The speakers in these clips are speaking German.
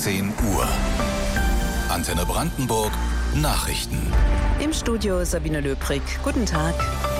16 Uhr. Antenne Brandenburg Nachrichten. Im Studio Sabine Löbrig. Guten Tag.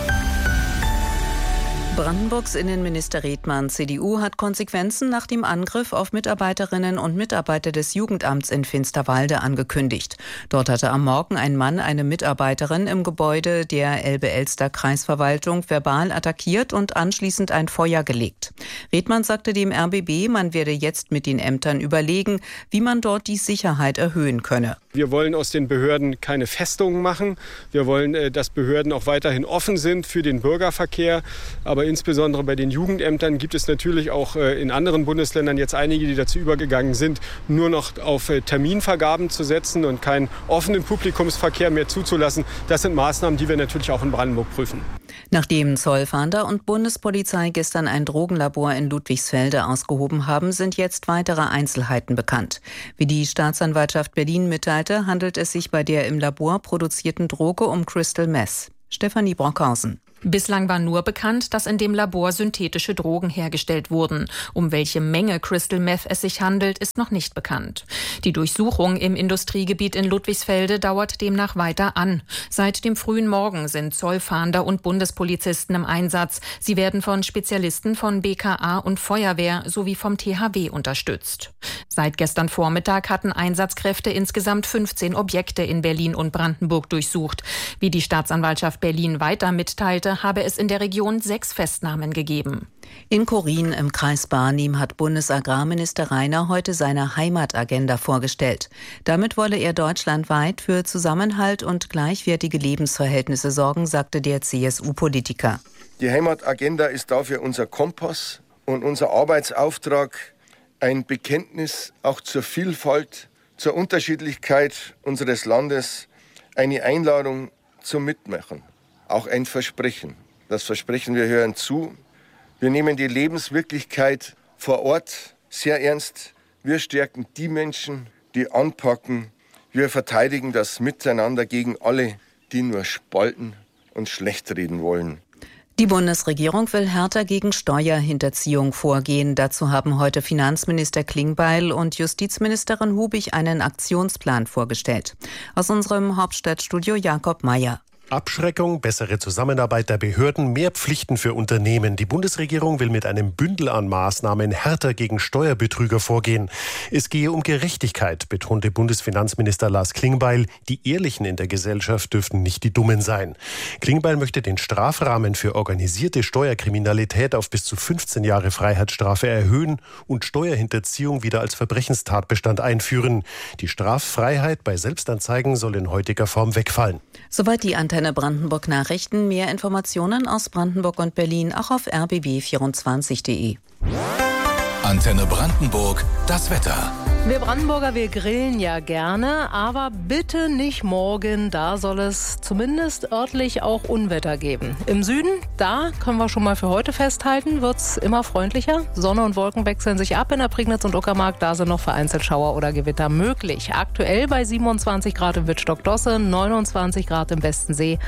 Brandenburgs Innenminister Redmann, CDU, hat Konsequenzen nach dem Angriff auf Mitarbeiterinnen und Mitarbeiter des Jugendamts in Finsterwalde angekündigt. Dort hatte am Morgen ein Mann eine Mitarbeiterin im Gebäude der Elbe-Elster-Kreisverwaltung verbal attackiert und anschließend ein Feuer gelegt. Redmann sagte dem RBB, man werde jetzt mit den Ämtern überlegen, wie man dort die Sicherheit erhöhen könne. Wir wollen aus den Behörden keine Festungen machen. Wir wollen, dass Behörden auch weiterhin offen sind für den Bürgerverkehr. Aber insbesondere bei den Jugendämtern gibt es natürlich auch in anderen Bundesländern jetzt einige, die dazu übergegangen sind, nur noch auf Terminvergaben zu setzen und keinen offenen Publikumsverkehr mehr zuzulassen. Das sind Maßnahmen, die wir natürlich auch in Brandenburg prüfen. Nachdem Zollfahnder und Bundespolizei gestern ein Drogenlabor in Ludwigsfelde ausgehoben haben, sind jetzt weitere Einzelheiten bekannt. Wie die Staatsanwaltschaft Berlin mitteilte, handelt es sich bei der im Labor produzierten Droge um Crystal Meth. Stefanie Brockhausen. Bislang war nur bekannt, dass in dem Labor synthetische Drogen hergestellt wurden. Um welche Menge Crystal Meth es sich handelt, ist noch nicht bekannt. Die Durchsuchung im Industriegebiet in Ludwigsfelde dauert demnach weiter an. Seit dem frühen Morgen sind Zollfahnder und Bundespolizisten im Einsatz. Sie werden von Spezialisten von BKA und Feuerwehr sowie vom THW unterstützt. Seit gestern Vormittag hatten Einsatzkräfte insgesamt 15 Objekte in Berlin und Brandenburg durchsucht. Wie die Staatsanwaltschaft Berlin weiter mitteilte, habe es in der Region 6 Festnahmen gegeben. In Korin im Kreis Barnim hat Bundesagrarminister Rainer heute seine Heimatagenda vorgestellt. Damit wolle er deutschlandweit für Zusammenhalt und gleichwertige Lebensverhältnisse sorgen, sagte der CSU-Politiker. Die Heimatagenda ist dafür unser Kompass und unser Arbeitsauftrag, ein Bekenntnis auch zur Vielfalt, zur Unterschiedlichkeit unseres Landes, eine Einladung zum Mitmachen. Auch ein Versprechen. Das Versprechen, wir hören zu. Wir nehmen die Lebenswirklichkeit vor Ort sehr ernst. Wir stärken die Menschen, die anpacken. Wir verteidigen das Miteinander gegen alle, die nur spalten und schlecht reden wollen. Die Bundesregierung will härter gegen Steuerhinterziehung vorgehen. Dazu haben heute Finanzminister Klingbeil und Justizministerin Hubig einen Aktionsplan vorgestellt. Aus unserem Hauptstadtstudio Jakob Mayer. Abschreckung, bessere Zusammenarbeit der Behörden, mehr Pflichten für Unternehmen. Die Bundesregierung will mit einem Bündel an Maßnahmen härter gegen Steuerbetrüger vorgehen. Es gehe um Gerechtigkeit, betonte Bundesfinanzminister Lars Klingbeil. Die Ehrlichen in der Gesellschaft dürften nicht die Dummen sein. Klingbeil möchte den Strafrahmen für organisierte Steuerkriminalität auf bis zu 15 Jahre Freiheitsstrafe erhöhen und Steuerhinterziehung wieder als Verbrechenstatbestand einführen. Die Straffreiheit bei Selbstanzeigen soll in heutiger Form wegfallen. Soweit die Antenne Brandenburg Nachrichten. Mehr Informationen aus Brandenburg und Berlin auch auf rbb24.de. Antenne Brandenburg, das Wetter. Wir Brandenburger, wir grillen ja gerne, aber bitte nicht morgen. Da soll es zumindest örtlich auch Unwetter geben. Im Süden, da können wir schon mal für heute festhalten, wird es immer freundlicher. Sonne und Wolken wechseln sich ab in der Prignitz und Uckermark. Da sind noch vereinzelt Schauer oder Gewitter möglich. Aktuell bei 27 Grad im Wittstock-Dosse, 29 Grad im Westensee,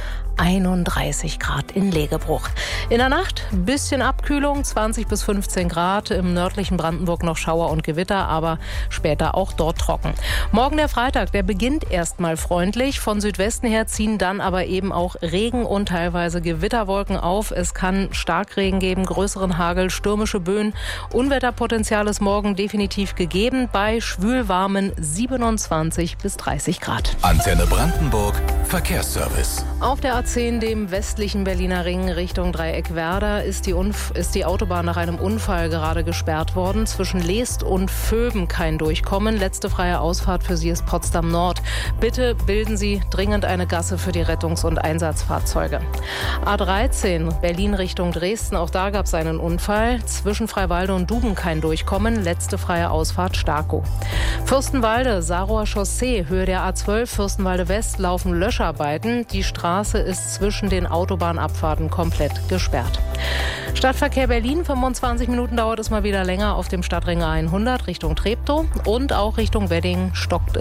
31 Grad in Legebruch. In der Nacht ein bisschen Abkühlung, 20 bis 15 Grad. Im nördlichen Brandenburg noch Schauer und Gewitter, aber später auch dort trocken. Morgen der Freitag, der beginnt erstmal freundlich. Von Südwesten her ziehen dann aber eben auch Regen und teilweise Gewitterwolken auf. Es kann Starkregen geben, größeren Hagel, stürmische Böen. Unwetterpotenzial ist morgen definitiv gegeben bei schwülwarmen 27 bis 30 Grad. Antenne Brandenburg, Verkehrsservice. Auf der A10, dem westlichen Berliner Ring Richtung Dreieck-Werder, ist die Autobahn nach einem Unfall gerade gesperrt worden. Zwischen Leest und Vöben kein Durchkommen. Letzte freie Ausfahrt für Sie ist Potsdam Nord. Bitte bilden Sie dringend eine Gasse für die Rettungs- und Einsatzfahrzeuge. A13, Berlin Richtung Dresden. Auch da gab es einen Unfall. Zwischen Freiwalde und Duben kein Durchkommen. Letzte freie Ausfahrt Starkow. Fürstenwalde, Sarower Chaussee, Höhe der A12, Fürstenwalde West laufen Löscharbeiten. Die Straße ist zwischen den Autobahnabfahrten komplett gesperrt. Stadtverkehr Berlin, 25 Minuten dauert es mal wieder länger auf dem Stadtring 100 Richtung Treptow und auch Richtung Wedding stockt es.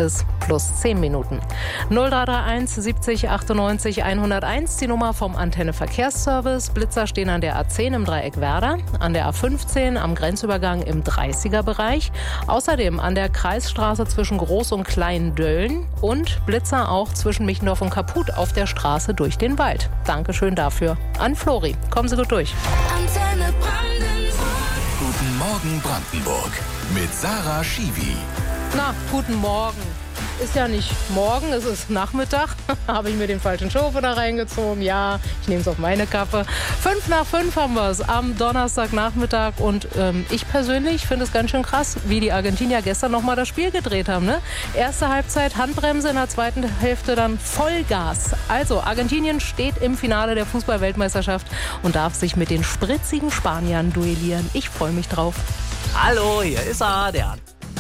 plus 10 Minuten. 0331 70 98 101, die Nummer vom Antenne Verkehrsservice. Blitzer stehen an der A10 im Dreieck Werder, an der A15 am Grenzübergang im 30er-Bereich, außerdem an der Kreisstraße zwischen Groß- und Klein-Dölln und Blitzer auch zwischen Michendorf und Kaput auf der Straße durch den Wald. Dankeschön dafür an Flori. Kommen Sie gut durch. Antenne Brandenburg. Guten Morgen Brandenburg mit Sarah Schiwi. Na, guten Morgen. Ist ja nicht morgen, es ist Nachmittag. Habe ich mir den falschen Schofer da reingezogen? Ja, ich nehme es auf meine Kappe. 5:05 haben wir es am Donnerstagnachmittag. Und ich persönlich finde es ganz schön krass, wie die Argentinier gestern nochmal das Spiel gedreht haben. Ne? Erste Halbzeit Handbremse, in der zweiten Hälfte dann Vollgas. Also Argentinien steht im Finale der Fußball-Weltmeisterschaft und darf sich mit den spritzigen Spaniern duellieren. Ich freue mich drauf. Hallo, hier ist er, der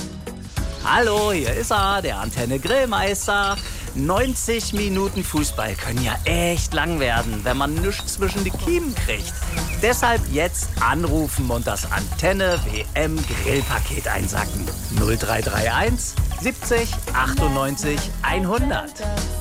Antenne Grillmeister. 90 Minuten Fußball können ja echt lang werden, wenn man nichts zwischen die Kiemen kriegt. Deshalb jetzt anrufen und das Antenne WM Grillpaket einsacken. 0331 70 98 100.